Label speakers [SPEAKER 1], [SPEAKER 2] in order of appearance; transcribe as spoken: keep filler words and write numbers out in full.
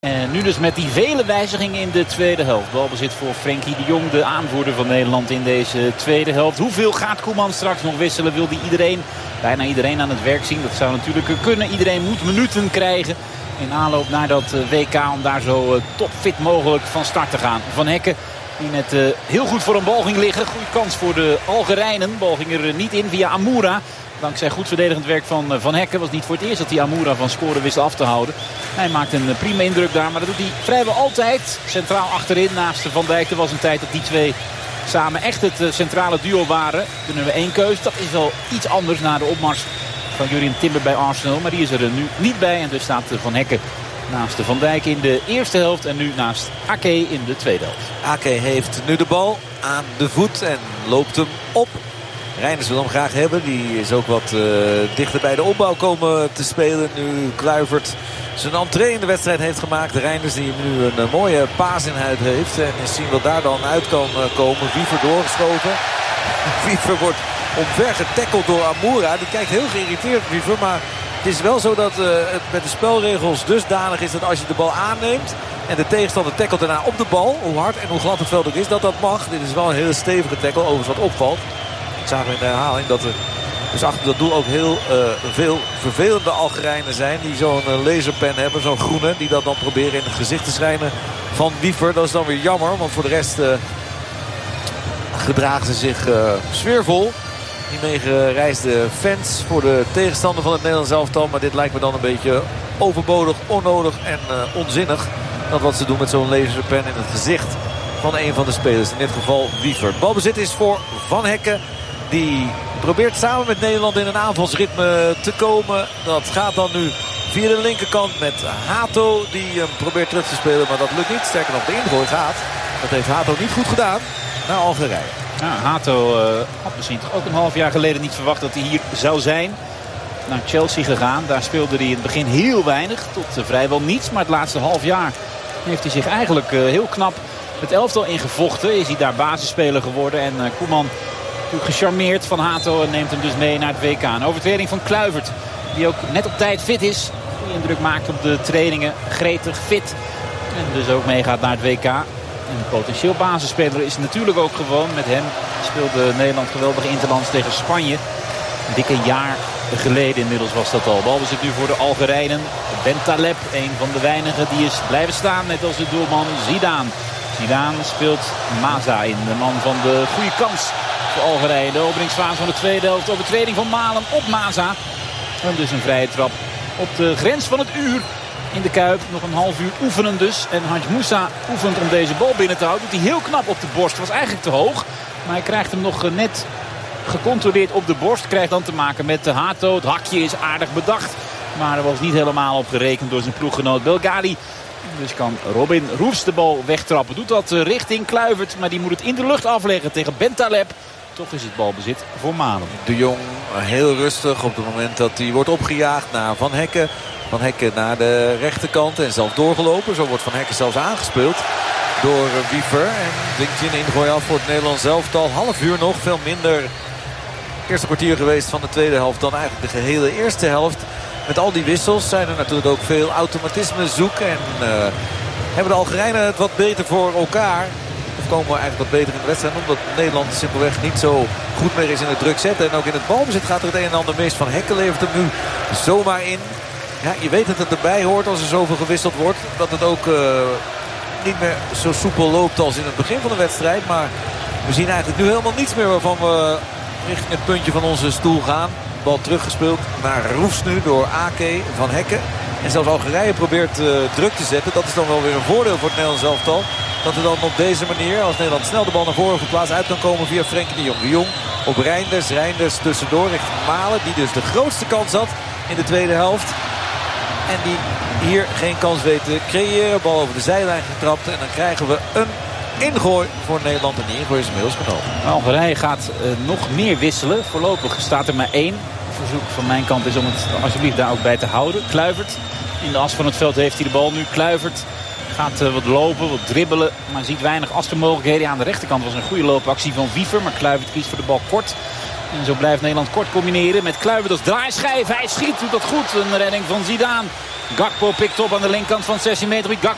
[SPEAKER 1] En nu dus met die vele wijzigingen in de tweede helft. Balbezit voor Frenkie de Jong, de aanvoerder van Nederland in deze tweede helft. Hoeveel gaat Koeman straks nog wisselen? Wil hij iedereen, bijna iedereen aan het werk zien? Dat zou natuurlijk kunnen. Iedereen moet minuten krijgen in aanloop naar dat W K om daar zo topfit mogelijk van start te gaan. Van Hekken, die net uh, heel goed voor een bal ging liggen. Goede kans voor de Algerijnen. Bal ging er niet in via Amoura. Dankzij goed verdedigend werk van Van Hekken. Was niet voor het eerst dat hij Amoura van scoren wist af te houden. Hij maakt een prima indruk daar. Maar dat doet hij vrijwel altijd. Centraal achterin naast Van Dijk. Er was een tijd dat die twee samen echt het centrale duo waren. De nummer één keus. Dat is wel iets anders na de opmars van Jurien Timber bij Arsenal. Maar die is er nu niet bij. En dus staat Van Hekken naast Van Dijk in de eerste helft. En nu naast Ake in de tweede helft.
[SPEAKER 2] Ake heeft nu de bal aan de voet en loopt hem op. Reinders wil hem graag hebben. Die is ook wat uh, dichter bij de opbouw komen te spelen. Nu Kluivert zijn entree in de wedstrijd heeft gemaakt. Reinders die nu een uh, mooie paas in huid heeft. En eens zien wat daar dan uit kan uh, komen. Wiever doorgeschoven. Wiever wordt omver getackeld door Amoura. Die kijkt heel geïrriteerd, Wiever. Maar het is wel zo dat uh, het met de spelregels dusdanig is dat als je de bal aanneemt en de tegenstander tackelt daarna op de bal, hoe hard en hoe glad het veld ook is, dat dat mag. Dit is wel een hele stevige tackle, overigens wat opvalt. Ik zag in de herhaling dat er dus achter dat doel ook heel uh, veel vervelende Algerijnen zijn. Die zo'n uh, laserpen hebben, zo'n groene. Die dat dan proberen in het gezicht te schijnen van Wiever. Dat is dan weer jammer, want voor de rest uh, gedragen ze zich uh, sfeervol. Die meegereisde fans voor de tegenstander van het Nederlands elftal. Maar dit lijkt me dan een beetje overbodig, onnodig en uh, onzinnig. Dat wat ze doen met zo'n laserpen in het gezicht van een van de spelers. In dit geval Wiever. Balbezit is voor Van Hekken. Die probeert samen met Nederland in een aanvalsritme te komen. Dat gaat dan nu via de linkerkant met Hato. Die hem probeert terug te spelen. Maar dat lukt niet. Sterker nog, de ingooi gaat. Dat heeft Hato niet goed gedaan naar Algerije.
[SPEAKER 1] Ja, Hato uh, had misschien toch ook een half jaar geleden niet verwacht dat hij hier zou zijn. Naar Chelsea gegaan. Daar speelde hij in het begin heel weinig. Tot uh, vrijwel niets. Maar het laatste half jaar heeft hij zich eigenlijk uh, heel knap het elftal ingevochten. Is hij daar basisspeler geworden. En uh, Koeman gecharmeerd van Hato en neemt hem dus mee naar het W K. Een overtreding van Kluivert, die ook net op tijd fit is. Die indruk maakt op de trainingen. Gretig, fit. En dus ook meegaat naar het W K. Een potentieel basisspeler is natuurlijk ook gewoon. Met hem speelde Nederland geweldig interlands tegen Spanje. Een dikke jaar geleden inmiddels was dat al. Balbezit nu voor de Algerijnen. Bentaleb, een van de weinigen die is blijven staan. Net als de doelman Zidane. Zidane speelt Maza in. De man van de goede kans voor Algerije. De openingsfase van de tweede helft. Overtreding van Malen op Maza. En dus een vrije trap op de grens van het uur. In de Kuip. Nog een half uur oefenen dus. En Hadj Moussa oefent om deze bal binnen te houden. Doet hij heel knap op de borst. Was eigenlijk te hoog. Maar hij krijgt hem nog net gecontroleerd op de borst. Krijgt dan te maken met de Hato. Het hakje is aardig bedacht. Maar er was niet helemaal op gerekend door zijn ploeggenoot Belgali. Dus kan Robin Roefs de bal wegtrappen. Doet dat richting Kluivert. Maar die moet het in de lucht afleggen tegen Bentaleb. Toch is het balbezit voor Malen.
[SPEAKER 2] De Jong heel rustig op het moment dat hij wordt opgejaagd naar Van Hekken. Van Hekken naar de rechterkant en zelf doorgelopen. Zo wordt Van Hekken zelfs aangespeeld door Wiever. En dwingt hij een ingooi af voor het Nederlands elftal. Half uur nog, veel minder eerste kwartier geweest van de tweede helft dan eigenlijk de gehele eerste helft. Met al die wissels zijn er natuurlijk ook veel automatisme zoeken. En uh, hebben de Algerijnen het wat beter voor elkaar. Of komen we eigenlijk wat beter in de wedstrijd. Omdat Nederland simpelweg niet zo goed meer is in het druk zetten. En ook in het balbezit gaat er het een en ander mis. Van Hekken levert hem nu zomaar in. Ja, je weet dat het erbij hoort als er zoveel gewisseld wordt. Dat het ook uh, niet meer zo soepel loopt als in het begin van de wedstrijd. Maar we zien eigenlijk nu helemaal niets meer waarvan we richting het puntje van onze stoel gaan. Bal teruggespeeld naar Roefs nu door Ake, Van Hekken. En zelfs Algerije probeert uh, druk te zetten. Dat is dan wel weer een voordeel voor het Nederlands elftal. Dat er dan op deze manier, als Nederland snel de bal naar voren verplaatst, uit kan komen via Frenkie de Jong. De Jong op Reinders. Reinders tussendoor richting Malen. Die dus de grootste kans had in de tweede helft. En die hier geen kans weet te creëren. Bal over de zijlijn getrapt. En dan krijgen we een ingooi voor Nederland. En die ingooi is inmiddels genomen.
[SPEAKER 1] Algerije gaat uh, nog meer wisselen. Voorlopig staat er maar één. Verzoek van mijn kant is om het alsjeblieft daar ook bij te houden. Kluivert in de as van het veld heeft hij de bal nu. Kluivert gaat uh, wat lopen, wat dribbelen. Maar ziet weinig afstandsmogelijkheden. Aan de rechterkant was een goede loopactie van Wiever. Maar Kluivert kiest voor de bal kort. En zo blijft Nederland kort combineren met Kluivert als draaischijf. Hij schiet, doet dat goed. Een redding van Zidane. Gakpo pikt op aan de linkerkant van zestien meter. Gakpo